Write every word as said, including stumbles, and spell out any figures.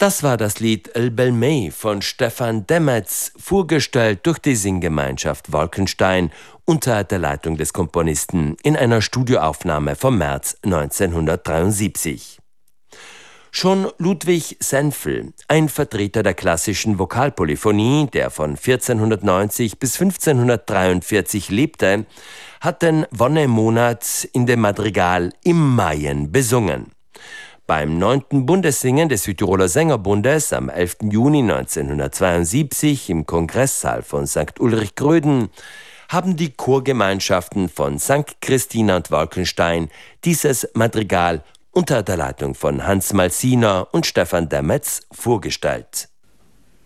Das war das Lied El Bel Mai von Stefan Demetz, vorgestellt durch die Singgemeinschaft Wolkenstein unter der Leitung des Komponisten in einer Studioaufnahme vom März neunzehnhundertdreiundsiebzig. Schon Ludwig Senfl, ein Vertreter der klassischen Vokalpolyphonie, der von vierzehnhundertneunzig bis fünfzehnhundertdreiundvierzig lebte, hat den Wonnemonat in dem Madrigal Im Maien besungen. Beim neunten Bundessingen des Südtiroler Sängerbundes am elften Juni neunzehnhundertzweiundsiebzig im Kongresssaal von Sankt Ulrich Gröden haben die Chorgemeinschaften von Sankt Christina und Wolkenstein dieses Madrigal unter der Leitung von Hans Malsiner und Stefan Demetz vorgestellt.